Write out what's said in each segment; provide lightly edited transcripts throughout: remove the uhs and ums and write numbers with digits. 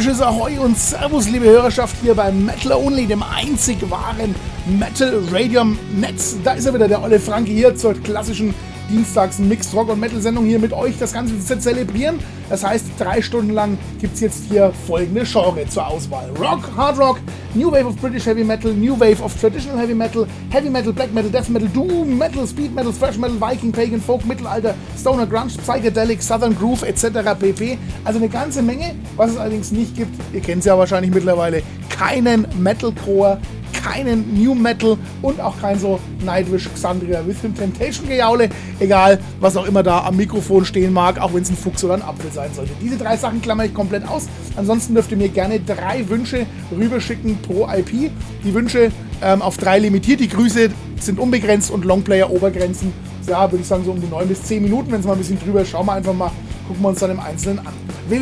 Tschüss, Ahoi und Servus, liebe Hörerschaft, hier beim Metal Only, dem einzig wahren Metal Radio im Netz. Da ist er wieder, der olle Franke hier zur klassischen Dienstags Mixed Rock und Metal Sendung hier mit euch das Ganze zu zelebrieren. Das heißt, 3 Stunden lang gibt es jetzt hier folgende Genre zur Auswahl: Rock, Hard Rock, New Wave of British Heavy Metal, New Wave of Traditional Heavy Metal, Heavy Metal, Black Metal, Death Metal, Doom Metal, Speed Metal, Thrash Metal, Viking, Pagan, Folk, Mittelalter, Stoner, Grunge, Psychedelic, Southern Groove etc. pp. Also eine ganze Menge. Was es allerdings nicht gibt, ihr kennt es ja wahrscheinlich mittlerweile, keinen Metalcore, keinen New Metal und auch kein so Nightwish, Xandria, Within Temptation Gejaule, egal was auch immer da am Mikrofon stehen mag, auch wenn es ein Fuchs oder ein Apfel sein sollte. Diese 3 Sachen klammer ich komplett aus. Ansonsten dürft ihr mir gerne 3 Wünsche rüberschicken pro IP. Die Wünsche auf 3 limitiert, die Grüße sind unbegrenzt und Longplayer-Obergrenzen, ja, würde ich sagen so um die 9 bis 10 Minuten, wenn es mal ein bisschen drüber ist, schauen wir einfach mal, gucken wir uns dann im Einzelnen an.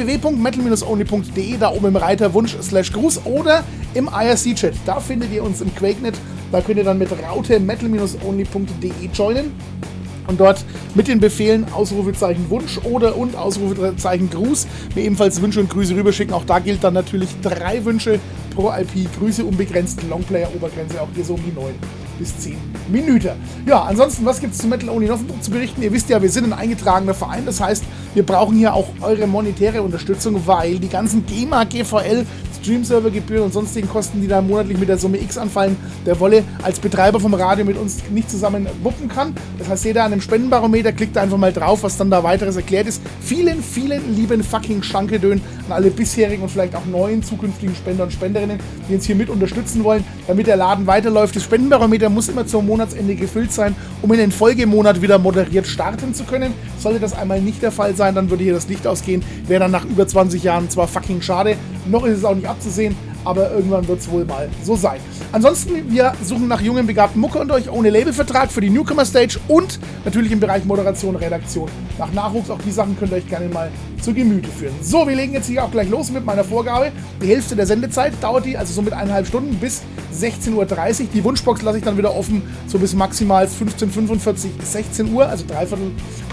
www.metal-only.de, da oben im Reiter Wunsch/Gruß oder im IRC-Chat. Da findet ihr uns im QuakeNet. Da könnt ihr dann mit Raute metal-only.de joinen und dort mit den Befehlen Ausrufezeichen Wunsch oder und Ausrufezeichen Gruß mir ebenfalls Wünsche und Grüße rüberschicken. Auch da gilt dann natürlich 3 Wünsche pro IP, Grüße unbegrenzt, Longplayer-Obergrenze auch hier so um die 9 bis 10 Minuten. Ja, ansonsten, was gibt es zu Metal Only noch zu berichten? Ihr wisst ja, wir sind ein eingetragener Verein, das heißt, wir brauchen hier auch eure monetäre Unterstützung, weil die ganzen GEMA, GVL, Stream-Server-Gebühren und sonstigen Kosten, die da monatlich mit der Summe X anfallen, der Wolle als Betreiber vom Radio mit uns nicht zusammen wuppen kann. Das heißt, jeder an dem Spendenbarometer klickt da einfach mal drauf, was dann da weiteres erklärt ist. Vielen, vielen lieben fucking Schankedön an alle bisherigen und vielleicht auch neuen zukünftigen Spender und Spenderinnen, die uns hier mit unterstützen wollen, damit der Laden weiterläuft. Das Spendenbarometer muss immer zum Monatsende gefüllt sein, um in den Folgemonat wieder moderiert starten zu können. Sollte das einmal nicht der Fall sein, dann würde hier das Licht ausgehen. Wäre dann nach über 20 Jahren zwar fucking schade, noch ist es auch nicht abzusehen, aber irgendwann wird es wohl mal so sein. Ansonsten, wir suchen nach jungen, begabten Mucke unter euch ohne Labelvertrag für die Newcomer Stage und natürlich im Bereich Moderation, Redaktion. Nach Nachwuchs, auch die Sachen könnt ihr euch gerne mal zu Gemüte führen. So, wir legen jetzt hier auch gleich los mit meiner Vorgabe. Die Hälfte der Sendezeit dauert die, also so mit 1,5 Stunden bis 16:30 Uhr. Die Wunschbox lasse ich dann wieder offen, so bis maximal 15:45, 16 Uhr, also dreiviertel,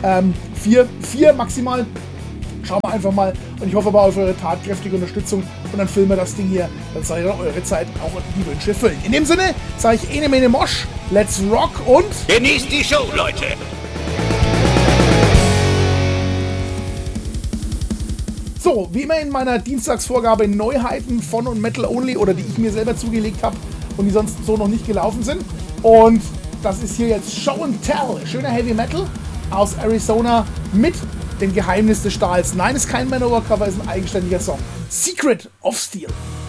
4 maximal. Schauen wir einfach mal und ich hoffe aber auf eure tatkräftige Unterstützung und dann filmen wir das Ding hier, dann soll ihr eure Zeit auch die Wünsche erfüllen. In dem Sinne sage ich ene mene mosch, let's rock und genießt die Show, Leute! So, wie immer in meiner Dienstagsvorgabe Neuheiten von und Metal Only oder die ich mir selber zugelegt habe und die sonst so noch nicht gelaufen sind. Und das ist hier jetzt Show and Tell, schöner Heavy Metal aus Arizona mit dem Geheimnis des Stahls. Nein, ist kein Manowar-Cover, ist ein eigenständiger Song. Secret of Steel.